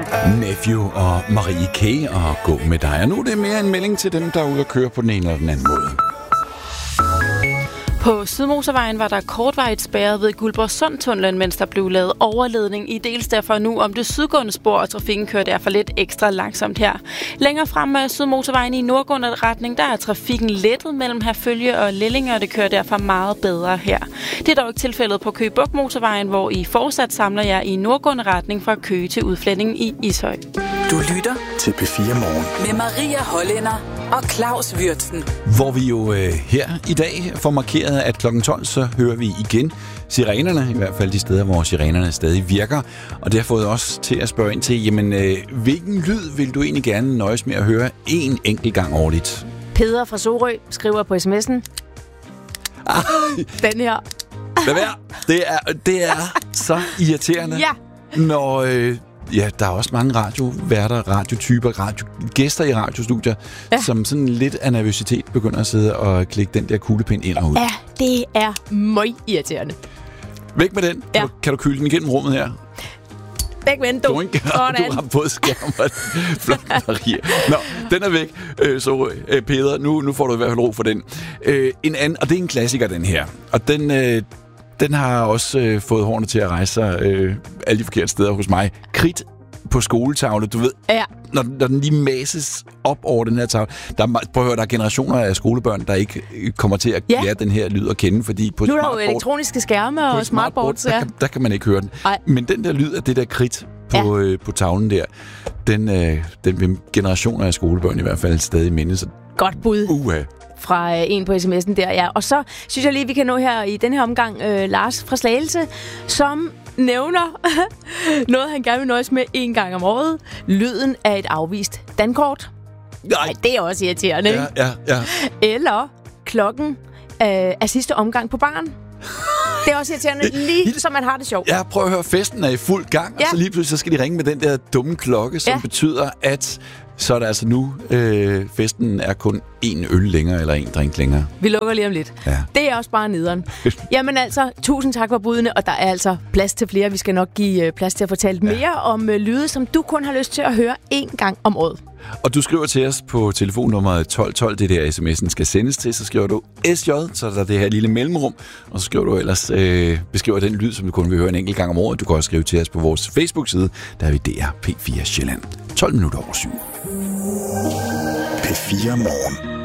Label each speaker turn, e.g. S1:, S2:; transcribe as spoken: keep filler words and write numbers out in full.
S1: Nephew og Marie K. og Gå med dig. Og nu er det mere en melding til dem, der er ude at køre på den ene eller den anden måde.
S2: På Sydmotorvejen var der kortvarigt spærret ved Guldborgsundtunnelen, mens der blev lavet overledning i dels derfor nu om det sydgående spor, og trafikken kører derfor lidt ekstra langsomt her. Længere frem af Sydmotorvejen i nordgående retning, der er trafikken lettet mellem Herfølge og Lellinge, og det kører derfor meget bedre her. Det er dog ikke tilfældet på Køge Bugt Motorvejen, hvor I fortsat samler jer i nordgående retning fra Køge til udfletningen i Ishøj.
S3: Du lytter
S4: til P fire Morgen
S3: med Maria Hollænder og Claus Würtzen.
S1: Hvor vi jo øh, her i dag får markeret, at klokken tolv, så hører vi igen sirenerne, i hvert fald de steder, hvor sirenerne stadig virker. Og det har fået os til at spørge ind til, jamen, øh, hvilken lyd vil du egentlig gerne nøjes med at høre en enkelt gang årligt?
S5: Peder fra Sorø skriver på sms'en.
S1: Ah,
S5: Den her.
S1: Lad være. Det er, det er så irriterende,
S5: Ja.
S1: når... Øh, Ja, der er også mange radioværter, radiotyper, radio, gæster i radiostudier, ja. som sådan lidt af nervøsitet begynder at sidde og klikke den der kuglepind ind og ud.
S5: Ja, det er meget irriterende.
S1: Væk med den.
S5: Ja.
S1: Kan, du, kan du kyle den igennem rummet her?
S5: Væk med den, du.
S1: Du har både skærm og flot Maria. Nå, den er væk. Øh, så øh, Peder, nu, nu får du i hvert fald ro for den. Øh, en anden, og det er en klassiker, den her. Og den... Øh, Den har også øh, fået hårene til at rejse sig øh, alle de forkerte steder hos mig. Kridt på skoletavle, du ved,
S5: ja.
S1: når, når den lige mases op over den her tavle. Der er, prøv at høre, der er generationer af skolebørn, der ikke kommer til at lære ja. den her lyd at kende, fordi på
S5: nu er der
S1: smartboard,
S5: jo elektroniske skærme og smartboards.
S1: Der,
S5: Ja.
S1: der, der kan man ikke høre den. Ej. Men den der lyd af det der kridt på, ja. øh, på tavlen der, den, øh, den vil generationer af skolebørn i hvert fald stadig mindes.
S5: Godt bud.
S1: Uha.
S5: Fra øh, en på sms'en der, ja. Og så synes jeg lige, vi kan nå her i den her omgang øh, Lars fra Slagelse, som nævner noget, han gerne vil nøjes med en gang om året. Lyden af et afvist dankort. Nej, det er også irriterende,
S1: ja, ja, ja.
S5: Eller klokken øh, af sidste omgang på baren. Det er også irriterende, lige så man har det sjovt.
S1: Ja, prøv at høre, festen er i fuld gang, ja. og så lige pludselig så skal de ringe med den der dumme klokke, som ja. betyder, at så er det altså nu, øh, festen er kun en øl længere, eller en drink længere.
S5: Vi lukker lige om lidt. Ja. Det er også bare nederen. Jamen altså, tusind tak for budene, og der er altså plads til flere. Vi skal nok give øh, plads til at fortælle ja. mere om øh, lyde, som du kun har lyst til at høre én gang om året.
S1: Og du skriver til os på telefonnummeret tolv tolv, det der sms'en skal sendes til, så skriver du S J, så er der det her lille mellemrum, og så skriver du ellers, øh, beskriver den lyd, som du kun vil høre en enkelt gang om året. Du kan også skrive til os på vores Facebook-side, der er vi D R P fire Sjælland. tolv minutter over syv.
S4: P fire Morgen.